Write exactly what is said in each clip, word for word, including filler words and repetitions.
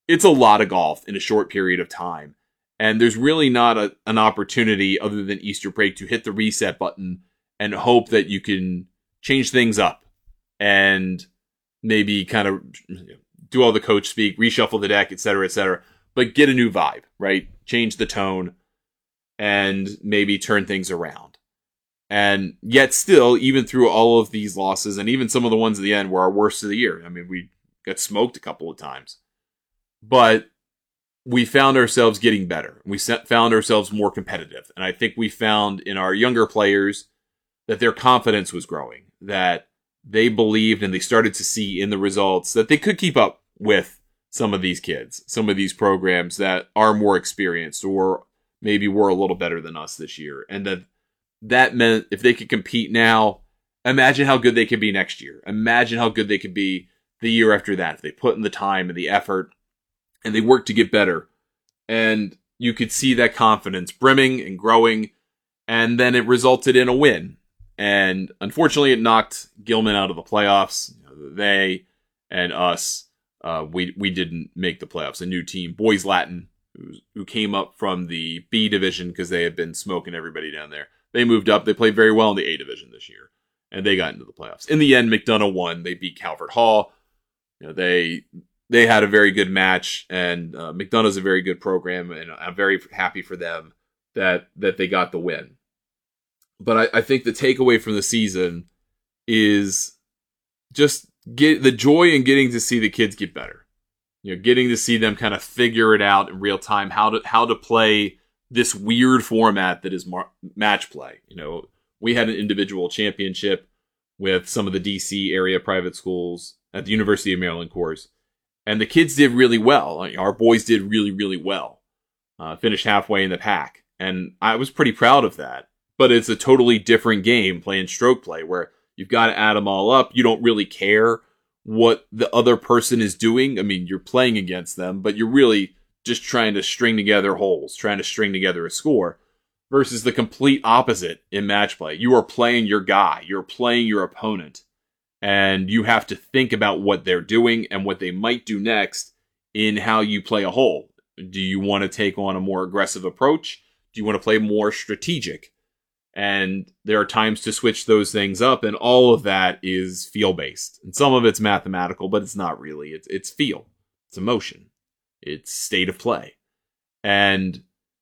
it's a lot of golf in a short period of time. And there's really not a, an opportunity other than Easter break to hit the reset button and hope that you can change things up and maybe kind of do all the coach speak, reshuffle the deck, et cetera, et cetera, but get a new vibe, right? Change the tone and maybe turn things around. And yet still, even through all of these losses, and even some of the ones at the end were our worst of the year. I mean, we got smoked a couple of times. But we found ourselves getting better. We found ourselves more competitive. And I think we found in our younger players that their confidence was growing, that they believed and they started to see in the results that they could keep up with some of these kids, some of these programs that are more experienced or maybe were a little better than us this year. And that that meant if they could compete now, imagine how good they could be next year. Imagine how good they could be the year after that if they put in the time and the effort and they worked to get better. And you could see that confidence brimming and growing, and then it resulted in a win. And unfortunately, it knocked Gilman out of the playoffs. You know, they and us, uh, we we didn't make the playoffs. A new team, Boys Latin, who, who came up from the B division because they had been smoking everybody down there. They moved up. They played very well in the A division this year, and they got into the playoffs. In the end, McDonough won. They beat Calvert Hall. You know, they they had a very good match, and uh, McDonough's a very good program, and I'm very happy for them that that they got the win. But I, I think the takeaway from the season is just get the joy in getting to see the kids get better. You know, getting to see them kind of figure it out in real time, how to how to play this weird format that is mar- match play. You know, we had an individual championship with some of the D C area private schools at the University of Maryland course, and the kids did really well. Our boys did really, really well. Uh, finished halfway in the pack, and I was pretty proud of that. But it's a totally different game playing stroke play where you've got to add them all up. You don't really care what the other person is doing. I mean, you're playing against them, but you're really just trying to string together holes, trying to string together a score, versus the complete opposite in match play. You are playing your guy. You're playing your opponent. And you have to think about what they're doing and what they might do next in how you play a hole. Do you want to take on a more aggressive approach? Do you want to play more strategic? And there are times to switch those things up, and all of that is feel-based. And some of it's mathematical, but it's not really. It's it's feel. It's emotion. It's state of play. And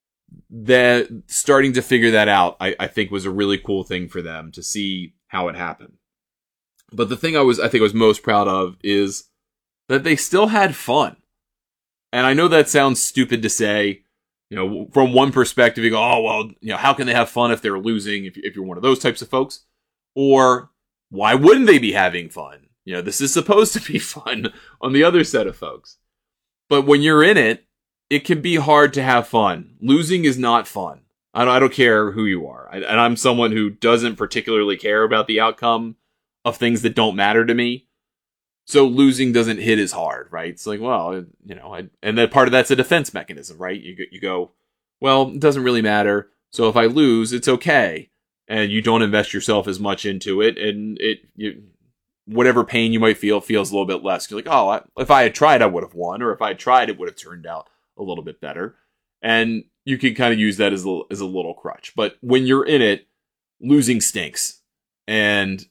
that starting to figure that out, I, I think, was a really cool thing for them to see how it happened. But the thing I was I think I was most proud of is that they still had fun. And I know that sounds stupid to say. You know, from one perspective, you go, oh, well, you know, how can they have fun if they're losing, if, if you're one of those types of folks? Or why wouldn't they be having fun? You know, this is supposed to be fun on the other set of folks. But when you're in it, it can be hard to have fun. Losing is not fun. I don't, I don't care who you are. I, and I'm someone who doesn't particularly care about the outcome of things that don't matter to me. So losing doesn't hit as hard, right? It's like, well, you know, I, and then part of that's a defense mechanism, right? You you go, well, it doesn't really matter. So if I lose, it's okay, and you don't invest yourself as much into it, and it, you, whatever pain you might feel feels a little bit less. You're like, oh, I, if I had tried, I would have won, or if I had tried, it would have turned out a little bit better, and you can kind of use that as a as a little crutch. But when you're in it, losing stinks, and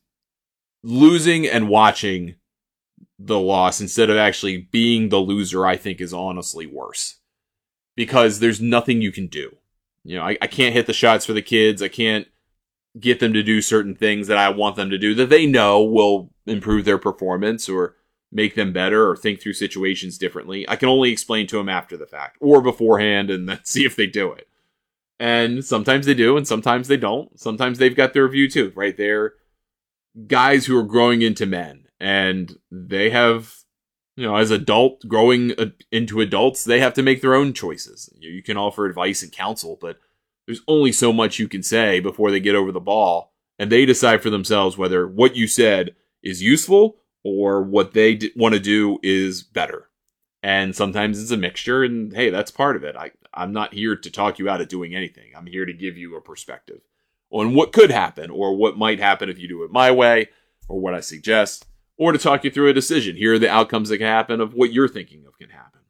losing and watching the loss instead of actually being the loser, I think, is honestly worse, because there's nothing you can do. You know, I, I can't hit the shots for the kids. I can't get them to do certain things that I want them to do that they know will improve their performance or make them better or think through situations differently. I can only explain to them after the fact or beforehand and then see if they do it. And sometimes they do and sometimes they don't. Sometimes they've got their view too, right? They're guys who are growing into men. And they have, you know, as adult growing into adults, they have to make their own choices. You can offer advice and counsel, but there's only so much you can say before they get over the ball. And they decide for themselves whether what you said is useful or what they d- want to do is better. And sometimes it's a mixture. And hey, that's part of it. I, I'm not here to talk you out of doing anything. I'm here to give you a perspective on what could happen or what might happen if you do it my way or what I suggest. Or to talk you through a decision. Here are the outcomes that can happen of what you're thinking of can happen.